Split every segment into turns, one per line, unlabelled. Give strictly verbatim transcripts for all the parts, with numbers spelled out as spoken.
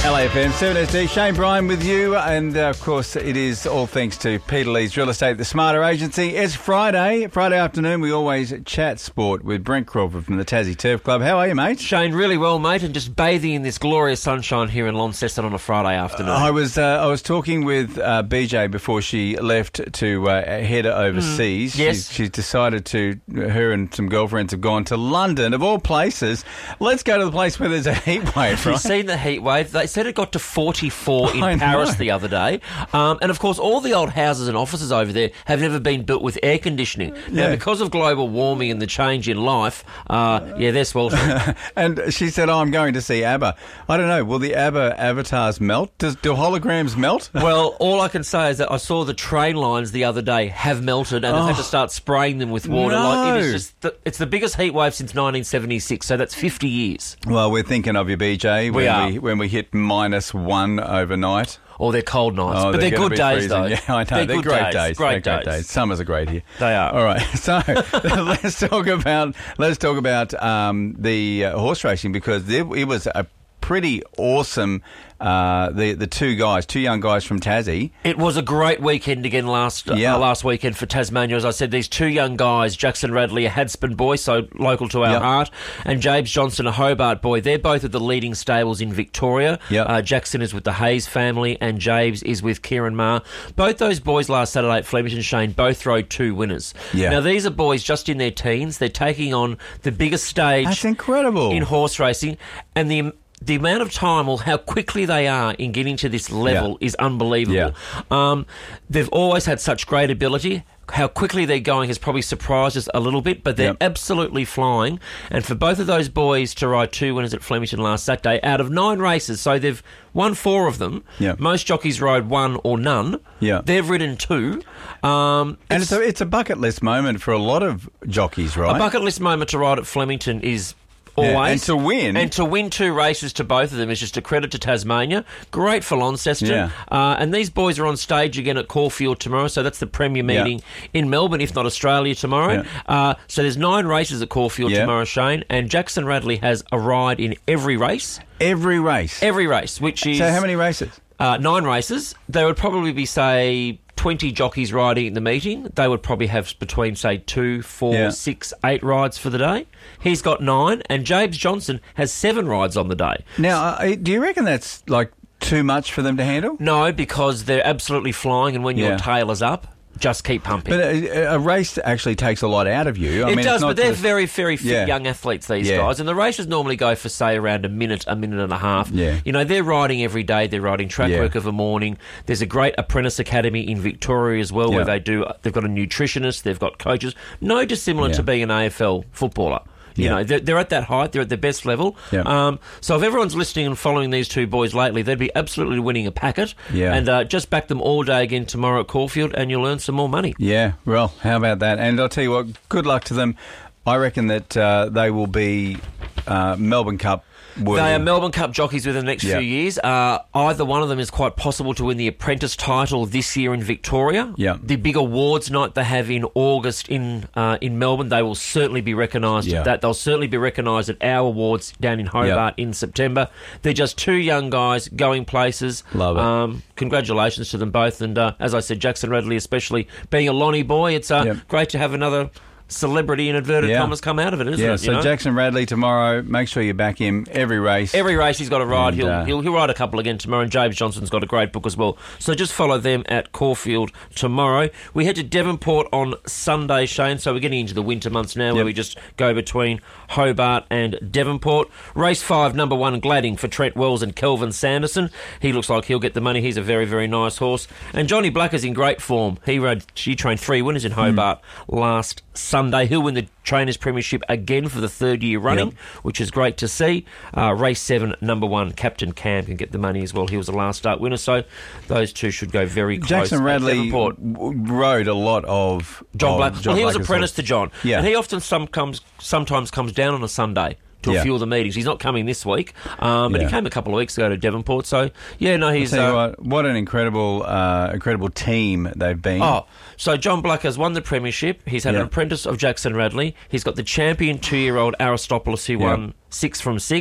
L A F M, seven S D, Shane Bryan with you, and uh, of course it is all thanks to Peter Lee's Real Estate, the Smarter Agency. It's Friday, Friday afternoon, we always chat sport with Brent Crawford from the Tassie Turf Club. How are you, mate?
Shane, really well, mate, and just bathing in this glorious sunshine here in Launceston on a Friday afternoon.
Uh, I was uh, I was talking with uh, B J before she left to uh, head overseas.
Mm, yes.
She's, she's decided to, her and some girlfriends have gone to London, of all places. Let's go to the place where there's a heat wave, right?
You've seen the heat wave. They said it got to forty-four in
I
Paris
know.
the other day. Um, and, of course, all the old houses and offices over there have never been built with air conditioning. Now,
Yeah.
because of global warming and the change in life, uh, yeah, they're sweltering.
And she said, oh, I'm going to see ABBA. I don't know, will the ABBA avatars melt? Does, do holograms melt?
Well, all I can say is that I saw the train lines the other day have melted and I've had to start spraying them with water.
No.
Like it is just the, it's the biggest heat wave since nineteen seventy-six, so that's fifty years.
Well, we're thinking of you, B J, when
We are.
we, when we hit minus one overnight.
Or they're cold nights.
Oh,
but they're,
gonna
good
be
days,
freezing.
though.
Yeah, I know. They're,
They're, good
great
days.
days.
Great
They're
days.
great days. Summers are great here.
They are.
All right. So let's talk about let's talk about um, the uh, horse racing, because there, it was a pretty awesome. Uh, the the two guys, two young guys from Tassie.
It was a great weekend again last
Yeah.
uh, last weekend for Tasmania. As I said, these two young guys, Jackson Radley, a Hadspin boy, so local to our
Yep.
heart, and James Johnson, a Hobart boy. They're both at the leading stables in Victoria.
Yep.
Uh, Jackson is with the Hayes family, and James is with Kieran Maher. Both those boys last Saturday at Flemington, Shane, both rode two winners.
Yeah.
Now, these are boys just in their teens. They're taking on the biggest stage
That's incredible.
in horse racing, and the the amount of time, or how quickly they are in getting to this level,
Yeah.
is unbelievable. Um, they've always had such great ability. How quickly they're going has probably surprised us a little bit, but they're
Yep.
absolutely flying. And for both of those boys to ride two winners at Flemington last Saturday, out of nine races, so they've won four of them.
Yep.
Most jockeys rode one or none.
Yeah.
They've ridden two. Um,
And it's a, it's a bucket list moment for a lot of jockeys, right?
a bucket list moment to ride at Flemington is
Yeah,
always.
and to win.
And to win two races to both of them is just a credit to Tasmania. Great for Launceston.
Yeah.
Uh, and these boys are on stage again at Caulfield tomorrow, so that's the premier meeting in Melbourne, if not Australia, tomorrow.
Yeah.
Uh, so there's nine races at Caulfield
Yeah.
tomorrow, Shane, and Jackson Radley has a ride in every race.
Every race.
Every race, which is...
So how many races?
Uh, nine races. There would probably be, say, twenty jockeys riding at the meeting. They would probably have between, say, two, four,
Yeah.
six, eight rides for the day. He's got nine, and James Johnson has seven rides on the day.
Now, uh, do you reckon that's like too much for them to handle?
No, because they're absolutely flying, and when
Yeah.
your tail is up, just keep pumping.
But a, a race actually takes a lot out of you. I
it
mean,
does,
it's not
but they're
just-
very, very fit
Yeah.
young athletes, these
Yeah.
guys. And the races normally go for, say, around a minute, a minute and a half.
Yeah.
You know, they're riding every day. They're riding track
Yeah.
work of a morning. There's a great apprentice academy in Victoria as well,
Yeah.
where they do. They've got a nutritionist. They've got coaches. No dissimilar
Yeah.
to being an A F L footballer. You
Yeah.
know, they're, they're at that height. They're at their best level.
Yeah.
Um, so if everyone's listening and following these two boys lately, they'd be absolutely winning a packet.
Yeah.
And uh, just back them all day again tomorrow at Caulfield, and you'll earn some more money.
Yeah, well, how about that? And I'll tell you what, good luck to them. I reckon that uh, they will be uh, Melbourne Cup worthy.
They are Melbourne Cup jockeys within the next
Yeah.
few years. Uh, either one of them is quite possible to win the Apprentice title this year in Victoria.
Yeah.
The big awards night they have in August in uh, in Melbourne, they will certainly be recognised
Yeah.
at that. They'll certainly be recognised at our awards down in Hobart in September. They're just two young guys going places.
Love it.
Um, congratulations to them both. And uh, as I said, Jackson Radley especially, being a Lonnie boy, it's uh,
Yep.
great to have another celebrity in inverted
Yeah.
commas come out of it, isn't
Yeah,
it?
so
you know?
Jackson Radley tomorrow, make sure you back him every race.
Every race he's got a ride.
And,
He'll,
uh,
he'll he'll ride a couple again tomorrow, and James Johnson's got a great book as well. So just follow them at Caulfield tomorrow. We head to Devonport on Sunday, Shane, so we're getting into the winter months now, where
Yep.
we just go between Hobart and Devonport. Race five, number one, Gladding for Trent Wells and Kelvin Sanderson. He looks like he'll get the money. He's a very, very nice horse. And Johnny Black is in great form. He rode, he trained three winners in Hobart last Sunday. He'll win the Trainers Premiership again for the third year running,
Yep.
which is great to see. Uh, race seven, number one, Captain Cam can get the money as well. He was the last start winner, so those two should go very close.
Jackson
at
Radley
Devonport.
w- rode a lot of
John
of
Black.
John
well, he was
Black as
apprentice
well.
to John,
Yeah.
and he often some comes sometimes comes down on a Sunday to
Yeah.
a few of the meetings. He's not coming this week, um, but
Yeah.
he came a couple of weeks ago to Devonport. So yeah, no, he's.
Tell you
uh,
what, what an incredible, uh, incredible team they've been.
Oh, so John Black has won the premiership. He's had
Yeah.
an apprentice of Jackson Radley. He's got the champion two-year-old Aristopoulos who
Yeah.
won six from six.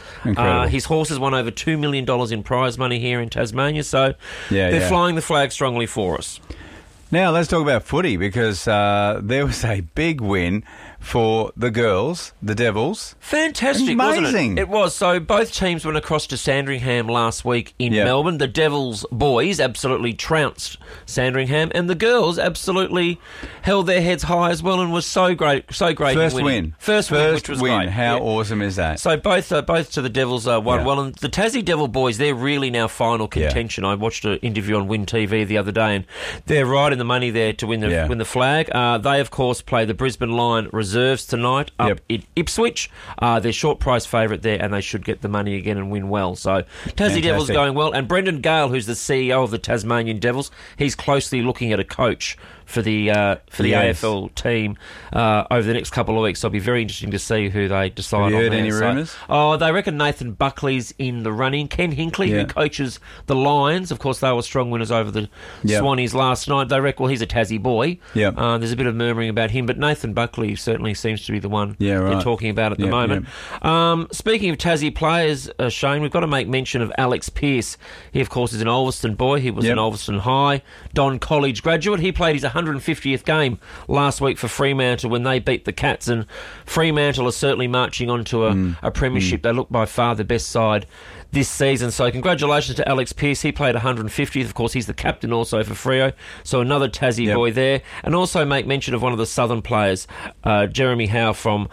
Incredible.
Uh, his horses won over two million dollars in prize money here in Tasmania, so
Yeah,
they're
yeah.
flying the flag strongly for us.
Now let's talk about footy, because uh, there was a big win for the girls, the Devils.
Fantastic, wasn't
Amazing.
it? It was. So both teams went across to Sandringham last week in
Yep.
Melbourne. The Devils boys absolutely trounced Sandringham, and the girls absolutely held their heads high as well, and was so great, so great. in
First
winning.
win.
First, win,
First
which was
win.
great.
How
Yeah.
awesome is that?
So both uh, both to the Devils uh, won
Yeah.
well, and the Tassie Devil boys, they're really now final
Yeah.
contention. I watched an interview on Win T V the other day, and they're right in the money there to win the
Yeah.
win the flag. Uh, they of course play the Brisbane Lion reserves tonight up
Yep.
in Ipswich. Uh, they're short price favourite there, and they should get the money again and win well. So Tassie Devils
Fantastic.
going well, and Brendan Gale, who's the C E O of the Tasmanian Devils, he's closely looking at a coach for the uh, for the
Yes.
A F L team uh, over the next couple of weeks. So it'll be very interesting to see who they decide
Have you
on
heard
there.
any
So-
rumours?
Oh, they reckon Nathan Buckley's in the running. Ken Hinkley,
Yeah.
who coaches the Lions, of course, they were strong winners over the
Yep.
Swannies last night. They reckon, well, he's a Tassie boy.
Yep.
Uh, there's a bit of murmuring about him, but Nathan Buckley certainly seems to be the one
Yeah,
they're
right.
talking about at the
Yep,
moment. Um, speaking of Tassie players, uh, Shane, we've got to make mention of Alex Pearce. He, of course, is an Ulverston boy. He was
Yep.
an Ulverston High, Don College graduate. He played his one hundred fiftieth game last week for Fremantle when they beat the Cats, and Fremantle are certainly marching on to a,
Mm.
a premiership. They look by far the best side this season. So congratulations to Alex Pearce. He played one hundred fiftieth. Of course, he's the captain also for Freo. So another Tassie
Yep.
boy there. And also make mention of one of the Southern players, uh, Jeremy Howe from...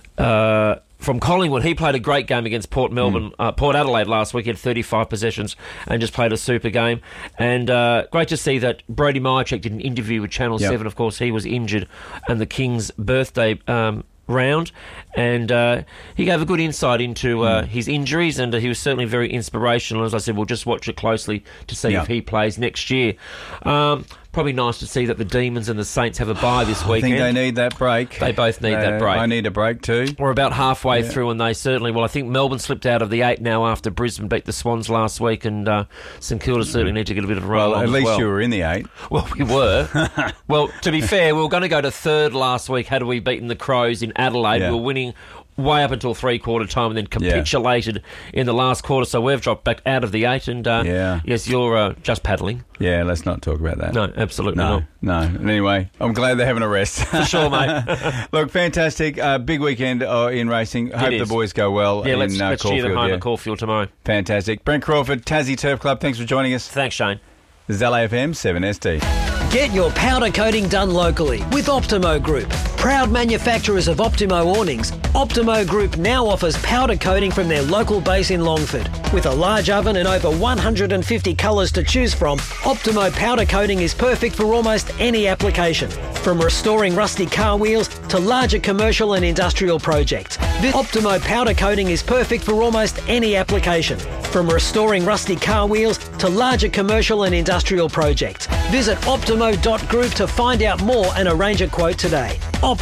Uh, from Collingwood. He played a great game against Port Melbourne, uh, Port Adelaide last week. He had thirty-five possessions and just played a super game. And uh, great to see that Brody Myercheck did an interview with Channel
Yep.
seven. Of course, he was injured and the King's birthday um, round, and uh, he gave a good insight into uh, his injuries, and uh, he was certainly very inspirational. As I said, we'll just watch it closely to see
Yep.
if he plays next year. Um, probably nice to see that the Demons and the Saints have a bye this
I
weekend.
think they need that break.
They both need that
Uh,
break.
I need a break too.
We're about halfway
Yeah.
through, and they certainly, well, I think Melbourne slipped out of the eight now after Brisbane beat the Swans last week, and uh, St Kilda certainly need to get a bit of a roll
Well,
on
at
as
least
well.
you were in the eight.
Well, we were. Well, to be fair, we were going to go to third last week had we beaten the Crows in Adelaide.
Yeah.
We were winning way up until three-quarter time and then capitulated in the last quarter, so we've dropped back out of the eight, and uh,
Yeah.
yes, you're uh, just paddling.
Yeah, let's not talk about that.
No, absolutely
No,
not.
no. Anyway, I'm glad they're having a rest.
For sure, mate.
Look, fantastic. Uh, big weekend uh, in racing. Hope
is.
the boys go well
Yeah,
in
let's,
uh,
let's cheer
Caulfield.
them home
yeah.
at Caulfield tomorrow.
Fantastic. Brent Crawford, Tassie Turf Club, thanks for joining us.
Thanks, Shane.
This is L A F M seven S T.
Get your powder coating done locally with Optimo Group. Proud manufacturers of Optimo awnings, Optimo Group now offers powder coating from their local base in Longford. With a large oven and over one hundred fifty colours to choose from, Optimo powder coating is perfect for almost any application. From restoring rusty car wheels to larger commercial and industrial projects, this Optimo powder coating is perfect for almost any application. From restoring rusty car wheels to larger commercial and industrial projects, visit optimo dot group to find out more and arrange a quote today.